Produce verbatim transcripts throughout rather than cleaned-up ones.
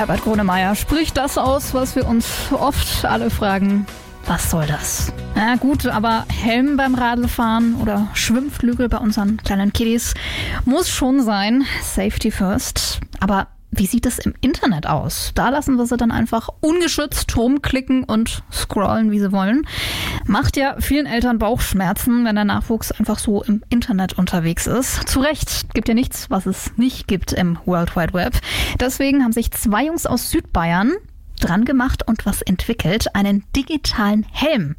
Herbert Grönemeyer spricht das aus, was wir uns oft alle fragen. Was soll das? Na gut, aber Helm beim Radlfahren oder Schwimmflügel bei unseren kleinen Kiddies muss schon sein. Safety first. Aber wie sieht es im Internet aus? Da lassen wir sie dann einfach ungeschützt rumklicken und scrollen, wie sie wollen. Macht ja vielen Eltern Bauchschmerzen, wenn der Nachwuchs einfach so im Internet unterwegs ist. Zu Recht, gibt ja nichts, was es nicht gibt im World Wide Web. Deswegen haben sich zwei Jungs aus Südbayern dran gemacht und was entwickelt, einen digitalen Helm.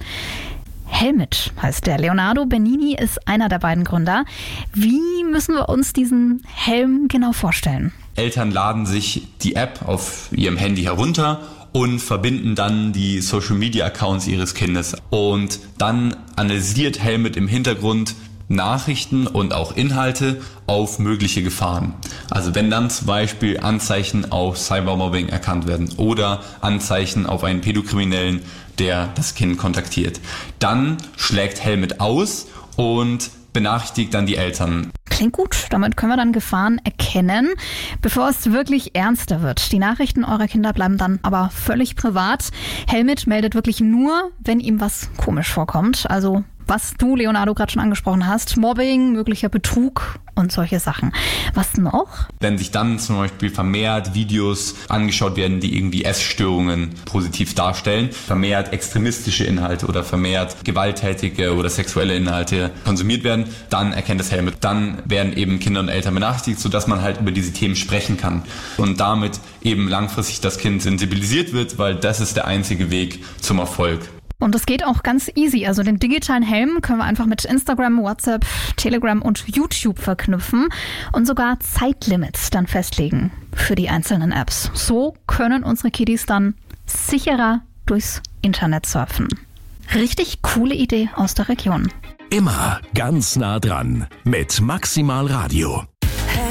Helmet heißt der. Leonardo Bernini ist einer der beiden Gründer. Wie müssen wir uns diesen Helm genau vorstellen? Eltern laden sich die App auf ihrem Handy herunter und verbinden dann die Social-Media-Accounts ihres Kindes. Und dann analysiert Helmet im Hintergrund Nachrichten und auch Inhalte auf mögliche Gefahren. Also wenn dann zum Beispiel Anzeichen auf Cybermobbing erkannt werden oder Anzeichen auf einen Pädokriminellen, der das Kind kontaktiert, dann schlägt Helmet aus und benachrichtigt dann die Eltern. Klingt gut, damit können wir dann Gefahren erkennen, bevor es wirklich ernster wird. Die Nachrichten eurer Kinder bleiben dann aber völlig privat. Helmet meldet wirklich nur, wenn ihm was komisch vorkommt. Also was du, Leonardo, gerade schon angesprochen hast. Mobbing, möglicher Betrug und solche Sachen. Was noch? Wenn sich dann zum Beispiel vermehrt Videos angeschaut werden, die irgendwie Essstörungen positiv darstellen, vermehrt extremistische Inhalte oder vermehrt gewalttätige oder sexuelle Inhalte konsumiert werden, dann erkennt das Helmet. Dann werden eben Kinder und Eltern benachrichtigt, sodass man halt über diese Themen sprechen kann und damit eben langfristig das Kind sensibilisiert wird, weil das ist der einzige Weg zum Erfolg. Und es geht auch ganz easy. Also den digitalen Helm können wir einfach mit Instagram, WhatsApp, Telegram und YouTube verknüpfen und sogar Zeitlimits dann festlegen für die einzelnen Apps. So können unsere Kiddies dann sicherer durchs Internet surfen. Richtig coole Idee aus der Region. Immer ganz nah dran mit Maximal Radio.